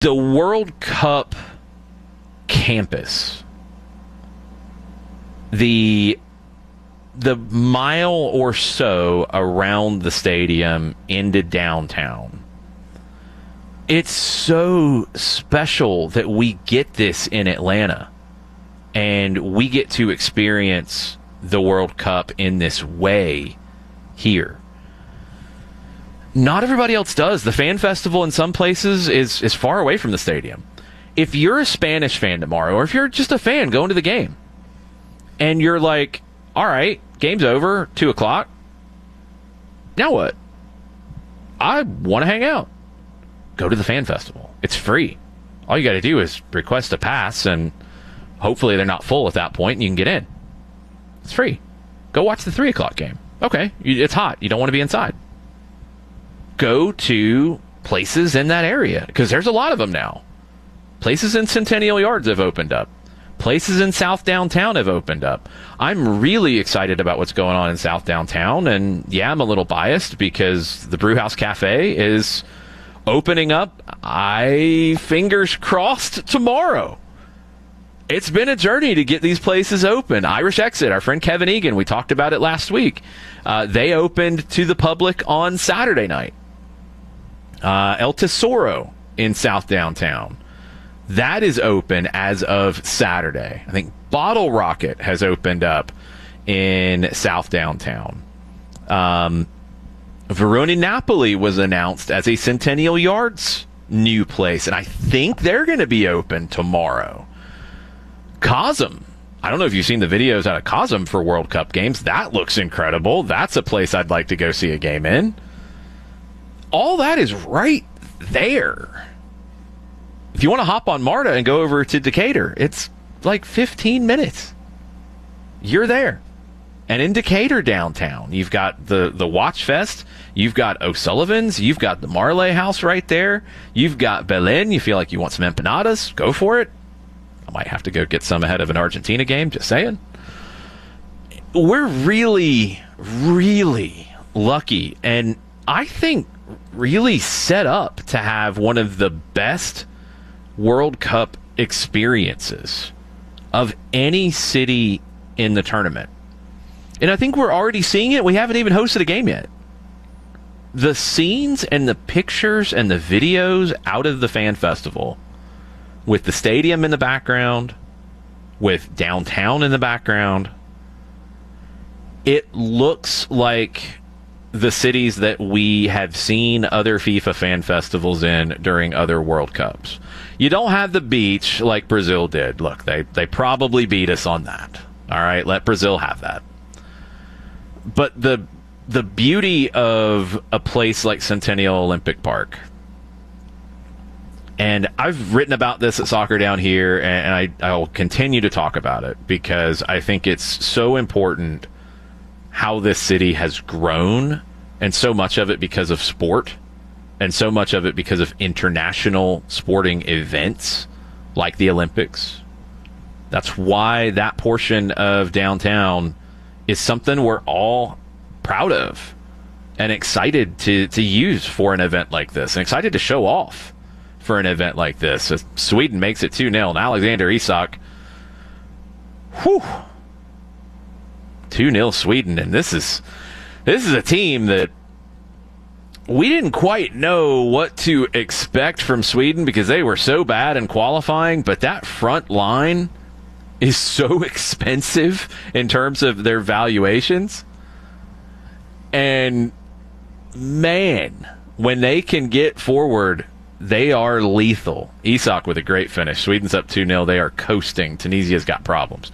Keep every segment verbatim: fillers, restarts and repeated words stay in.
The World Cup campus, the the mile or so around the stadium into downtown, it's so special that we get this in Atlanta and we get to experience the World Cup in this way here. Not everybody else does. The fan festival in some places is, is far away from the stadium. If you're a Spanish fan tomorrow, or if you're just a fan going to the game, and you're like, all right, game's over, two o'clock, now what? I want to hang out. Go to the fan festival. It's free. All you got to do is request a pass, and hopefully they're not full at that point, and you can get in. It's free. Go watch the three o'clock game. Okay, it's hot. You don't want to be inside. Go to places in that area, because there's a lot of them now. Places in Centennial Yards have opened up. Places in South Downtown have opened up. I'm really excited about what's going on in South Downtown, and yeah, I'm a little biased because the Brewhouse Cafe is opening up, I fingers crossed, tomorrow. It's been a journey to get these places open. Irish Exit, our friend Kevin Egan, we talked about it last week. Uh, they opened to the public on Saturday night. Uh, El Tesoro in South Downtown. That is open as of Saturday. I think Bottle Rocket has opened up in South Downtown. Um, Veroni Napoli was announced as a Centennial Yards new place, and I think they're going to be open tomorrow. Cosm. I don't know if you've seen the videos out of Cosm for World Cup games. That looks incredible. That's a place I'd like to go see a game in. All that is right there. If you want to hop on MARTA and go over to Decatur, it's like fifteen minutes. You're there. And in Decatur downtown, you've got the, the Watch Fest, you've got O'Sullivan's, you've got the Marley House right there, you've got Belen. You feel like you want some empanadas, go for it. I might have to go get some ahead of an Argentina game, just saying. We're really, really lucky, and I think really set up to have one of the best World Cup experiences of any city in the tournament. And I think we're already seeing it. We haven't even hosted a game yet. The scenes and the pictures and the videos out of the fan festival, with the stadium in the background, with downtown in the background, it looks like the cities that we have seen other FIFA fan festivals in during other World Cups. You don't have the beach like Brazil did. Look, they, they probably beat us on that. All right, let Brazil have that. But the the beauty of a place like Centennial Olympic Park, and I've written about this at Soccer Down Here, and I, I will continue to talk about it because I think it's so important how this city has grown, and so much of it because of sport, and so much of it because of international sporting events like the Olympics. That's why that portion of downtown is something we're all proud of and excited to, to use for an event like this, and excited to show off for an event like this. So Sweden makes it two nil, and Alexander Isak, whew, two nil Sweden. And this is this is a team that we didn't quite know what to expect from Sweden because they were so bad in qualifying, but that front line is so expensive in terms of their valuations. And man, when they can get forward, they are lethal. Isak with a great finish. Sweden's up two nil. They are coasting. Tunisia's got problems.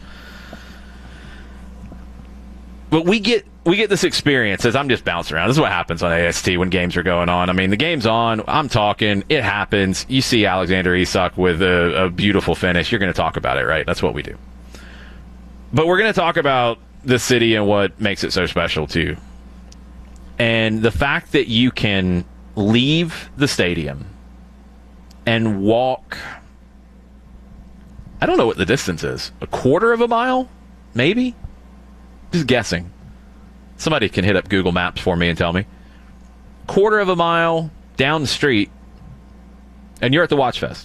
But we get we get this experience as I'm just bouncing around. This is what happens on A S T when games are going on. I mean, the game's on. I'm talking. It happens. You see Alexander Isak with a, a beautiful finish. You're going to talk about it, right? That's what we do. But we're going to talk about the city and what makes it so special, too. And the fact that you can leave the stadium and walk, I don't know what the distance is, a quarter of a mile, maybe? Just guessing. Somebody can hit up Google Maps for me and tell me. Quarter of a mile down the street, And you're at the Watch Fest.